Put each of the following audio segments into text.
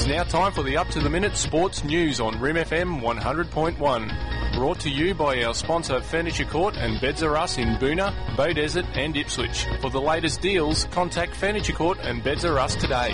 It's now time for the up-to-the-minute sports news on Rim FM 100.1. Brought to you by our sponsor Furniture Court and Beds R Us in Boonah, Beaudesert and Ipswich. For the latest deals, contact Furniture Court and Beds R Us today.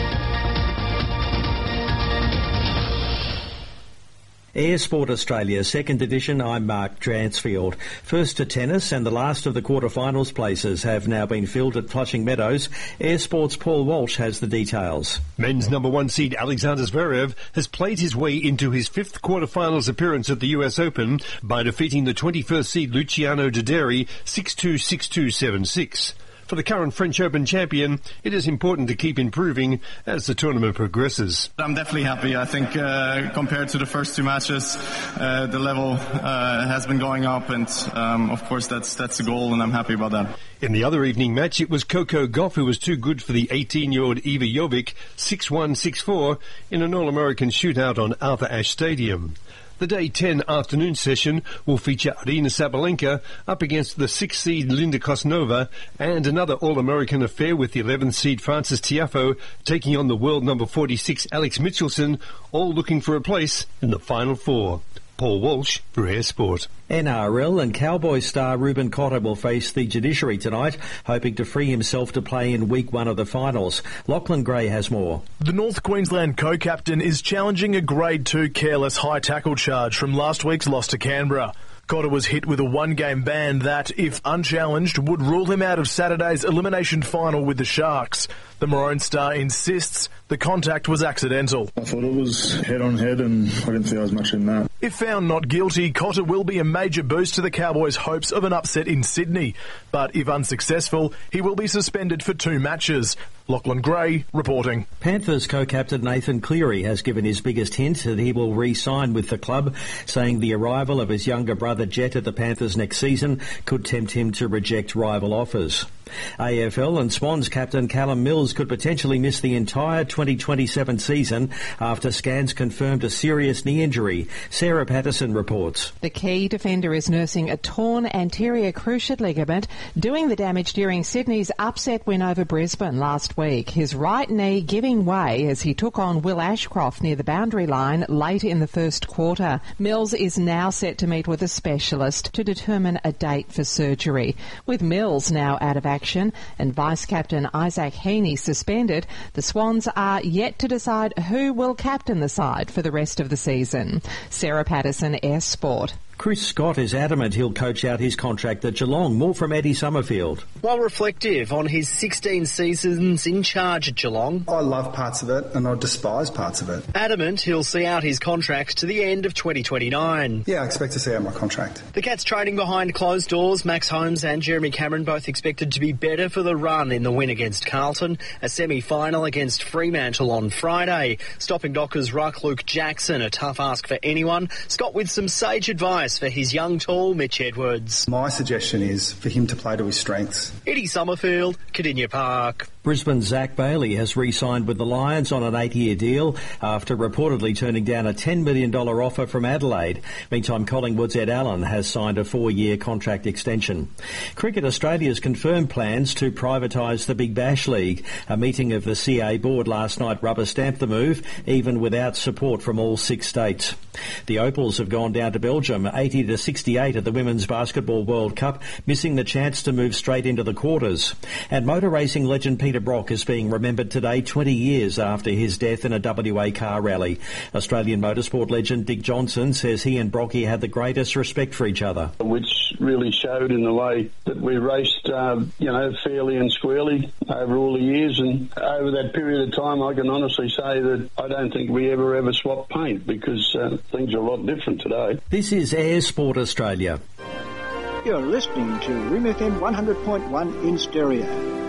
Air Sport Australia, Second Division, I'm Mark Dransfield. First to tennis, and the last of the quarterfinals places have now been filled at Flushing Meadows. Air Sport's Paul Walsh has the details. Men's number one seed Alexander Zverev has played his way into his fifth quarterfinals appearance at the US Open by defeating the 21st seed Luciano Dideri 6-2, 6-2, 7-6. For the current French Open champion, it is important to keep improving as the tournament progresses. I'm definitely happy. I think compared to the first two matches, the level has been going up, and of course that's the goal, and I'm happy about that. In the other evening match, it was Coco Gauff who was too good for the 18-year-old Iva Jovic, 6-1, 6-4, in an All-American shootout on Arthur Ashe Stadium. The Day 10 afternoon session will feature Arina Sabalenka up against the 6th seed Linda Kosnova and another All-American affair with the 11th seed Frances Tiafoe taking on the world number 46 Alex Mitchelson, all looking for a place in the Final Four. Paul Walsh for Air Sport. NRL and Cowboys star Ruben Cotter will face the judiciary tonight, hoping to free himself to play in week one of the finals. Lachlan Gray has more. The North Queensland co-captain is challenging a Grade 2 careless high tackle charge from last week's loss to Canberra. Cotter was hit with a one-game ban that, if unchallenged, would rule him out of Saturday's elimination final with the Sharks. The Maroon star insists the contact was accidental. I thought it was head-on-head and I didn't think there was much in that. If found not guilty, Cotter will be a major boost to the Cowboys' hopes of an upset in Sydney. But if unsuccessful, he will be suspended for 2 matches. Lachlan Gray reporting. Panthers co-captain Nathan Cleary has given his biggest hint that he will re-sign with the club, saying the arrival of his younger brother Jet at the Panthers next season could tempt him to reject rival offers. AFL and Swans captain Callum Mills could potentially miss the entire 2027 season after scans confirmed a serious knee injury. Sarah Patterson reports. The key defender is nursing a torn anterior cruciate ligament, doing the damage during Sydney's upset win over Brisbane last week. His right knee giving way as he took on Will Ashcroft near the boundary line late in the first quarter. Mills is now set to meet with a specialist to determine a date for surgery. With Mills now out of action and Vice-Captain Isaac Heaney suspended, the Swans are yet to decide who will captain the side for the rest of the season. Sarah Patterson, Air Sport. Chris Scott is adamant he'll coach out his contract at Geelong. More from Eddie Summerfield. While reflective on his 16 seasons in charge at Geelong, I love parts of it and I despise parts of it. Adamant he'll see out his contract to the end of 2029. Yeah, I expect to see out my contract. The Cats training behind closed doors. Max Holmes and Jeremy Cameron both expected to be better for the run in the win against Carlton, a semi-final against Fremantle on Friday. Stopping Dockers ruck Luke Jackson, a tough ask for anyone. Scott with some sage advice for his young, tall Mitch Edwards. My suggestion is for him to play to his strengths. Eddie Summerfield, Cardinia Park. Brisbane's Zach Bailey has re-signed with the Lions on an 8-year deal after reportedly turning down a $10 million offer from Adelaide. Meantime, Collingwood's Ed Allen has signed a 4-year contract extension. Cricket Australia's confirmed plans to privatise the Big Bash League. A meeting of the CA board last night rubber-stamped the move, even without support from all 6 states. The Opals have gone down to Belgium 80-68 at the Women's Basketball World Cup, missing the chance to move straight into the quarters. And motor racing legend Peter Brock is being remembered today 20 years after his death in a WA car rally. Australian motorsport legend Dick Johnson says he and Brocky had the greatest respect for each other. Which really showed in the way that we raced, fairly and squarely over all the years. And over that period of time, I can honestly say that I don't think we ever swapped paint because things are a lot different today. This is Air Sport Australia. You're listening to Rim FM 100.1 in stereo.